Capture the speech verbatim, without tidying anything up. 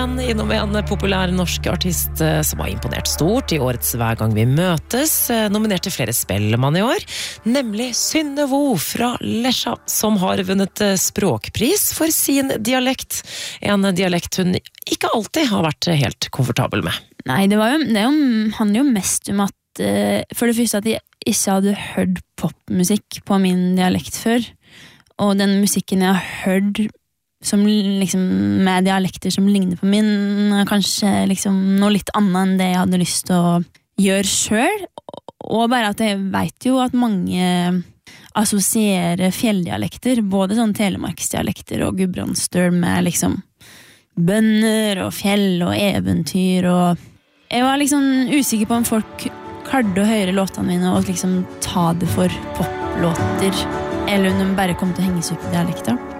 Innom en populær norsk artist som har imponert stort i årets Hver gang vi møtes, nominert til flere Spellemann i år, nemlig Synne Vo fra Lesja, som har vunnet språkpris for sin dialekt, en dialekt hun ikke alltid har vært helt komfortabel med. Nei, det, var jo, det handler jo mest om at for det første at jeg ikke hadde hørt popmusikk på min dialekt før, og den musikken jeg har hørt som liksom med dialekter som ligner på min, kanskje liksom noe litt annet enn det jeg hadde lyst til å gjøre selv, og bare at jeg vet jo at mange assosierer fjelldialekter, både sånn telemarksdialekter og gudbrandsdøl med liksom bønder og fjell og eventyr, og jeg var liksom usikker på om folk klarte å høre låtene mine og liksom ta det for poplåter, eller om de bare kom til å henge seg opp i dialekter.